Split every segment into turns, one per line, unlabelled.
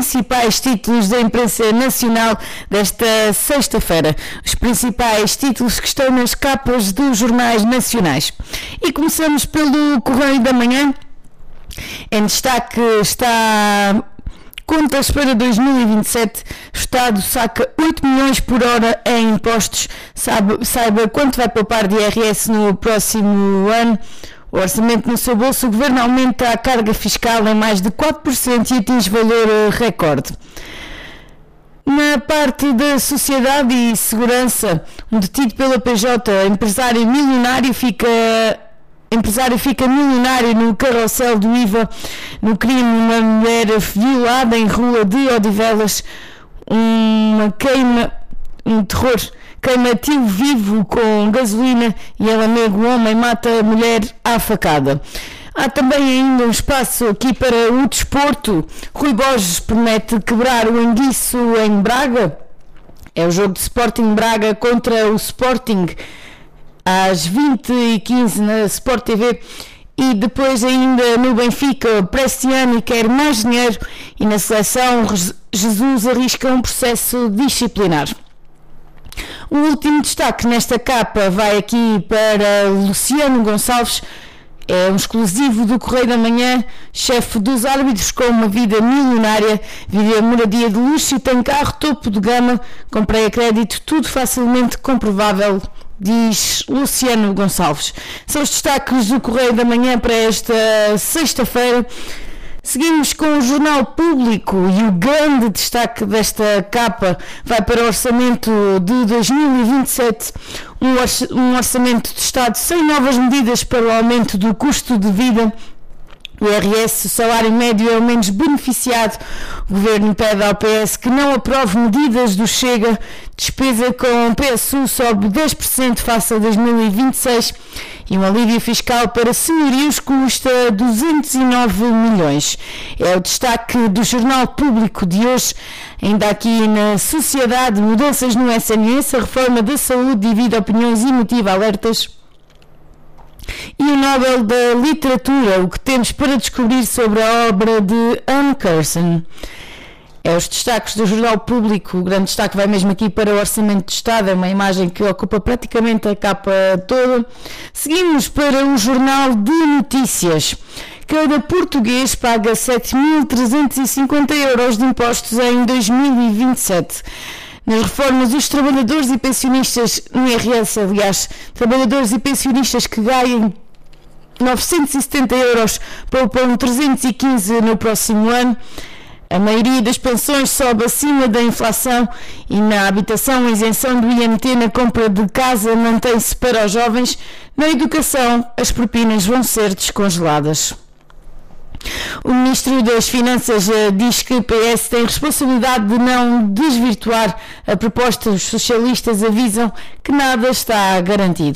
principais títulos da imprensa nacional desta sexta-feira. Os principais títulos que estão nas capas dos jornais nacionais. E começamos pelo Correio da Manhã. Em destaque está: contas para 2027, o Estado saca 8 milhões por hora em impostos. Saiba quanto vai poupar de IRS no próximo ano. O orçamento no seu bolso, o Governo aumenta a carga fiscal em mais de 4% e atinge valor recorde. Na parte da sociedade e segurança, um detido pela PJ, empresário fica milionário no carrossel do IVA. No crime, uma mulher violada em rua de Odivelas, queima tio vivo com gasolina e ela nega o homem, mata a mulher à facada. Há também ainda um espaço aqui para o desporto. Rui Borges promete quebrar o enguiço em Braga. É o jogo de Sporting Braga contra o Sporting às 20h15 na Sport TV. E depois ainda no Benfica, Prestiani quer mais dinheiro e na seleção Jesus arrisca um processo disciplinar. O último destaque nesta capa vai aqui para Luciano Gonçalves. É um exclusivo do Correio da Manhã. Chefe dos árbitros com uma vida milionária, vive a moradia de luxo e tem carro topo de gama. Comprei a crédito, tudo facilmente comprovável, diz Luciano Gonçalves. São os destaques do Correio da Manhã para esta sexta-feira. Seguimos com o Jornal Público e o grande destaque desta capa vai para o orçamento de 2027, um orçamento de Estado sem novas medidas para o aumento do custo de vida. O IRS, o salário médio, é o menos beneficiado. O Governo pede ao PS que não aprove medidas do Chega. Despesa com PSU sobe 10% face a 2026 e um alívio fiscal para senhorios custa 209 milhões. É o destaque do Jornal Público de hoje. Ainda aqui na sociedade, mudanças no SNS, a reforma da saúde divide opiniões e motiva alertas. E o Nobel da Literatura, o que temos para descobrir sobre a obra de Anne Carson. É os destaques do Jornal Público. O grande destaque vai mesmo aqui para o Orçamento de Estado, é uma imagem que ocupa praticamente a capa toda. Seguimos para o Jornal de Notícias. Cada português paga 7.350 euros de impostos em 2027. Nas reformas, os trabalhadores e pensionistas, no IRS, aliás, trabalhadores e pensionistas que ganhem 970 euros poupam 315 no próximo ano. A maioria das pensões sobe acima da inflação e na habitação a isenção do IMT na compra de casa mantém-se para os jovens. Na educação, as propinas vão ser descongeladas. O Ministro das Finanças diz que o PS tem responsabilidade de não desvirtuar a proposta. Os socialistas avisam que nada está garantido.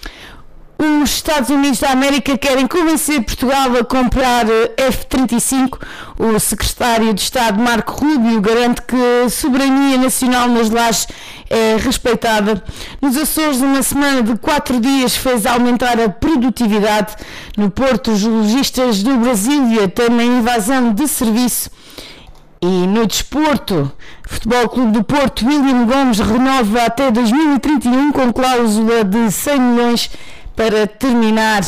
Os Estados Unidos da América querem convencer Portugal a comprar F-35. O secretário de Estado, Marco Rubio, garante que a soberania nacional nas lajes é respeitada. Nos Açores, uma semana de 4 dias fez aumentar a produtividade. No Porto, os lojistas do Brasília temem invasão de serviço. E no desporto, Futebol Clube do Porto, William Gomes renova até 2031 com cláusula de 100 milhões para terminar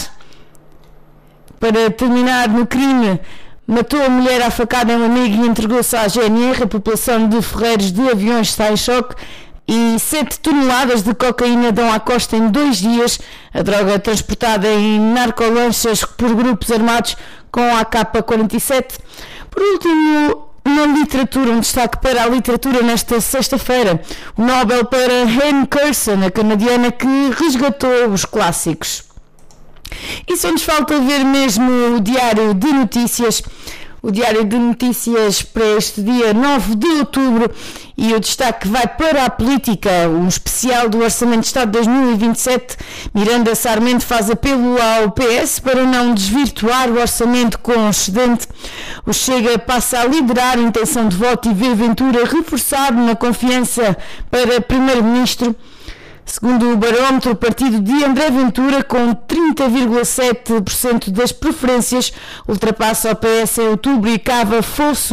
no crime. Matou a mulher à facada em Lamego e entregou-se à GNR. A população de Ferreiros de Aviões está em choque. E 7 toneladas de cocaína dão à costa em 2 dias. A droga transportada em narcolanchas por grupos armados com a AK-47. Por último, na literatura, um destaque para a literatura nesta sexta-feira. O Nobel para Anne Carson, a canadiana que resgatou os clássicos. E só nos falta ver mesmo o Diário de Notícias. O Diário de Notícias para este dia 9 de outubro e o destaque vai para a política, um especial do Orçamento de Estado de 2027. Miranda Sarmento faz apelo ao PS para não desvirtuar o orçamento com excedente. O Chega passa a liderar a intenção de voto e vê Ventura reforçado na confiança para Primeiro-Ministro. Segundo o barómetro, o partido de André Ventura, com 30,7% das preferências, ultrapassa o PS em outubro e cava fosso